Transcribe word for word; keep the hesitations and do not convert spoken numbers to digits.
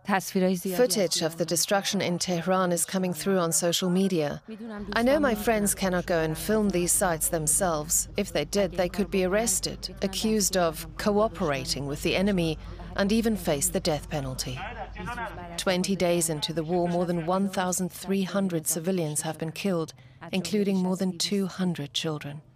Footage of the destruction in Tehran is coming through on social media. I know my friends cannot go and film these sites themselves. If they did, they could be arrested, accused of cooperating with the enemy, and even face the death penalty. Twenty days into the war, more than one thousand three hundred civilians have been killed, including more than two hundred children.